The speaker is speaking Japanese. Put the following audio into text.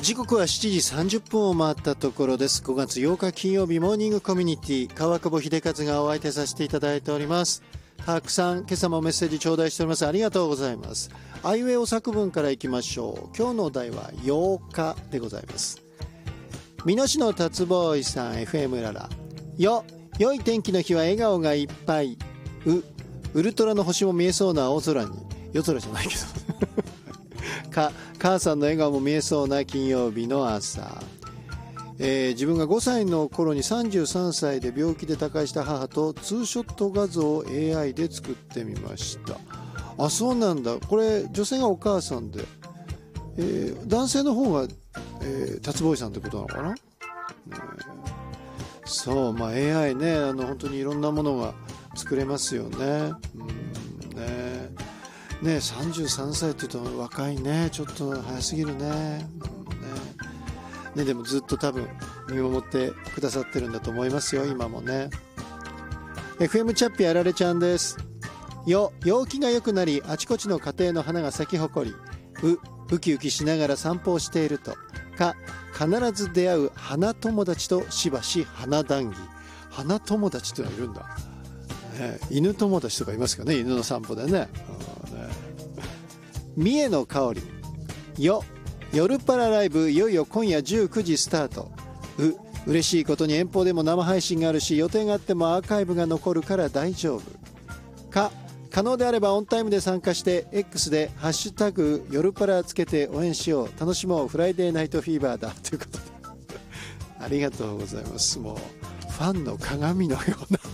時刻は7時30分を回ったところです。5月8日金曜日、モーニングコミュニティ、川久保秀和がお相手させていただいております。たくさん今朝もメッセージ頂戴しております。ありがとうございます。アイウェイお作文からいきましょう。今日のお題は8日でございます。美濃市の達ボーイさん、 FM ララよ、良い天気の日は笑顔がいっぱい。ウルトラの星も見えそうな青空に、夜空じゃないけど母さんの笑顔も見えそうな金曜日の朝。自分が5歳の頃に33歳で病気で他界した母とツーショット画像を AI で作ってみました。あ、そうなんだ。これ女性がお母さんで、男性の方が、達ボーイさんってことなのかな、そう、まあ AI ね、本当にいろんなものが作れますよね。ね、33歳って言うと若いね。ちょっと早すぎるね。でもずっと多分見守ってくださってるんだと思いますよ、今もね。 FM チャッピーあられちゃんです。陽気が良くなり、あちこちの家庭の花が咲き誇り、ウキウキしながら散歩をしていると必ず出会う花友達としばし花談義。花友達ってのがいるんだ、犬友達とかいますかね、犬の散歩でね。三重の香り夜パラライブ、いよいよ今夜19時スタート。嬉しいことに遠方でも生配信があるし、予定があってもアーカイブが残るから大丈夫。可能であればオンタイムで参加して X でハッシュタグ夜パラつけて応援しよう。楽しもう。フライデーナイトフィーバーだということでありがとうございます。もうファンの鏡のような